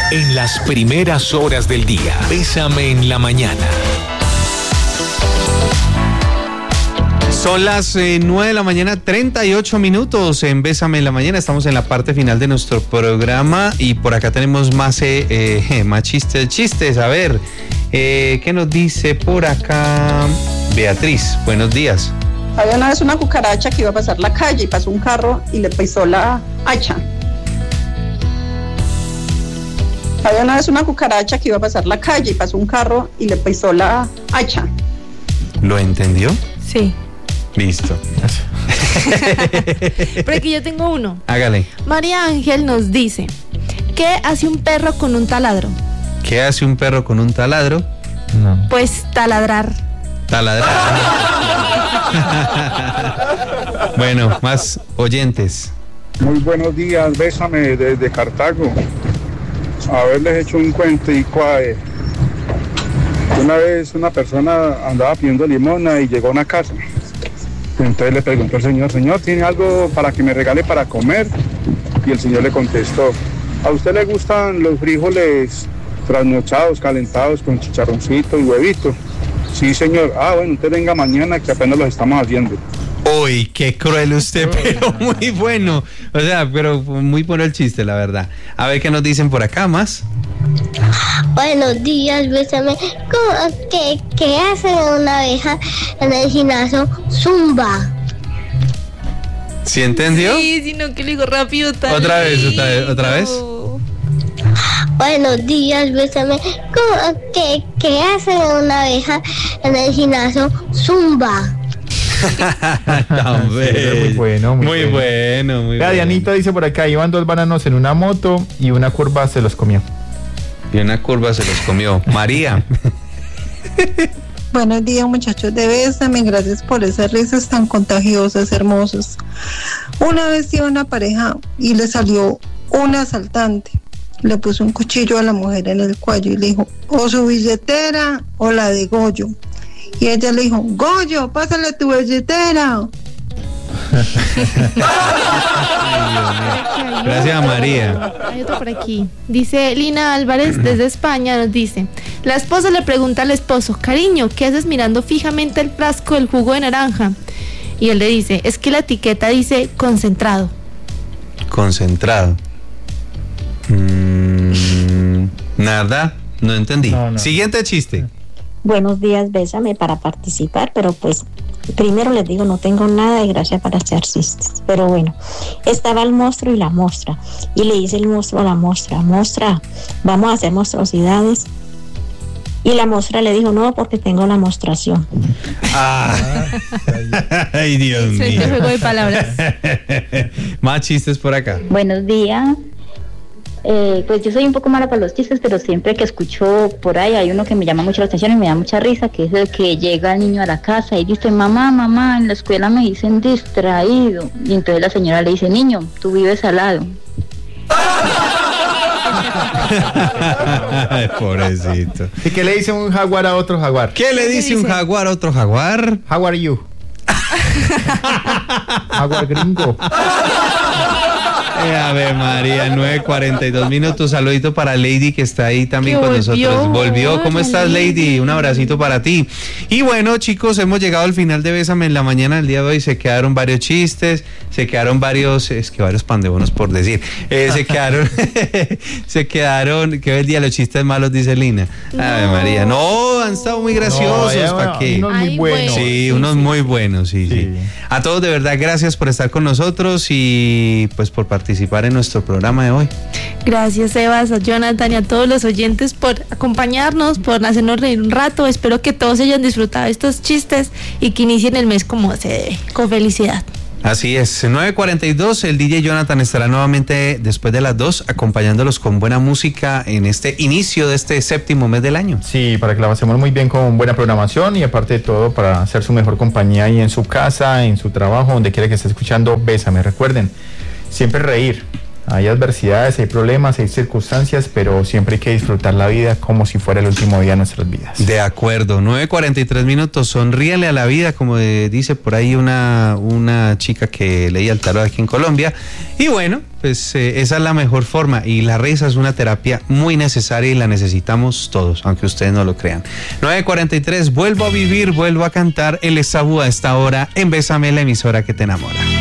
En las primeras horas del día, Bésame en la mañana. Son las 9 de la mañana, 38 minutos en Bésame en la mañana. Estamos en la parte final de nuestro programa y por acá tenemos más chistes. A ver, ¿qué nos dice por acá Beatriz? Buenos días. Había una vez una cucaracha que iba a pasar la calle y pasó un carro y le pisó la hacha. Había una vez una cucaracha que iba a pasar la calle y pasó un carro y le pisó la hacha. ¿Lo entendió? Sí. Listo. Pero aquí yo tengo uno. Hágale. María Ángel nos dice, ¿qué hace un perro con un taladro? ¿Qué hace un perro con un taladro? No. Pues taladrar. Taladrar. Bueno, más oyentes. Muy buenos días, Bésame desde Cartago. Haberles hecho un cuento y cuadre. Una vez una persona andaba pidiendo limosna y llegó a una casa. Entonces le preguntó al señor, ¿tiene algo para que me regale para comer? Y el señor le contestó, ¿a usted le gustan los frijoles trasnochados, calentados con chicharroncito y huevito? Sí, señor. Bueno, usted venga mañana que apenas los estamos haciendo. Uy, qué cruel usted, pero muy bueno. O sea, pero muy bueno el chiste, la verdad. A ver qué nos dicen por acá más. Buenos días, Bésame. ¿Qué hace una abeja en el gimnasio? Zumba. ¿Sí entendió? Sí, sino que lo digo rápido también. Otra vez. Buenos días, Bésame. ¿Qué hace una abeja en el gimnasio? Zumba. Muy bueno. Muy bueno. Dianita dice por acá, iban 2 bananos en una moto y una curva se los comió. Y una curva se los comió. María. Buenos días, muchachos de Bésame, gracias por esas risas tan contagiosas, hermosas. Una vez iba una pareja y le salió un asaltante. Le puso un cuchillo a la mujer en el cuello y le dijo, o su billetera o la de Goyo. Y ella le dijo, Goyo, pásale tu billetera. Gracias, María. Hay otro por aquí. Dice Lina Álvarez desde España, nos dice, la esposa le pregunta al esposo, cariño, ¿qué haces mirando fijamente el frasco del jugo de naranja? Y él le dice, es que la etiqueta dice concentrado. Concentrado. Nada, no entendí. No. Siguiente chiste. Buenos días, Bésame, para participar, pero pues primero les digo, no tengo nada de gracia para hacer chistes, pero bueno, estaba el monstruo y la mostra, y le dice el monstruo a la mostra, vamos a hacer monstruosidades, y la mostra le dijo, no, porque tengo la mostración. Ay, Dios mío. Este juego de palabras. Más chistes por acá. Buenos días. Pues yo soy un poco mala para los chistes, pero siempre que escucho por ahí hay uno que me llama mucho la atención y me da mucha risa, que es el que llega el niño a la casa y dice, mamá, en la escuela me dicen distraído. Y entonces la señora le dice, niño, tú vives al lado. Ay, pobrecito. ¿Y qué le dice un jaguar a otro jaguar? ¿Qué le dice un jaguar a otro jaguar? How are you? Jaguar gringo. Ave María, 9:42 minutos. Saludito para Lady que está ahí también con nosotros. Volvió. ¿Cómo estás, Lady? Un abracito para ti. Y bueno, chicos, hemos llegado al final de Bésame en la mañana del día de hoy. Se quedaron varios chistes, se quedaron varios pandebonos por decir. Se quedaron, que el día de los chistes malos, dice Lina. Ave María. No, han estado muy graciosos. ¿Para qué? Unos muy buenos. Sí, unos muy buenos, sí. A todos, de verdad, gracias por estar con nosotros y pues por participar en nuestro programa de hoy. Gracias, Evas, a Jonathan y a todos los oyentes por acompañarnos, por hacernos reír un rato. Espero que todos hayan disfrutado estos chistes y que inicien el mes como se debe, con felicidad. Así es, 9:42, el DJ Jonathan estará nuevamente después de las 2 acompañándolos con buena música en este inicio de este 7º mes del año. Sí, para que la pasemos muy bien con buena programación y aparte de todo para hacer su mejor compañía ahí en su casa, en su trabajo, donde quiera que esté escuchando Bésame. Recuerden, siempre reír, Hay adversidades, hay problemas, hay circunstancias, pero siempre hay que disfrutar la vida como si fuera el último día de nuestras vidas. De acuerdo, 9:43 minutos, sonríele a la vida, como dice por ahí una chica que leía el tarot aquí en Colombia. Y bueno, pues esa es la mejor forma, y la risa es una terapia muy necesaria y la necesitamos todos, aunque ustedes no lo crean. 9:43, vuelvo a vivir, vuelvo a cantar el Estabú a esta hora en Bésame, la emisora que te enamora.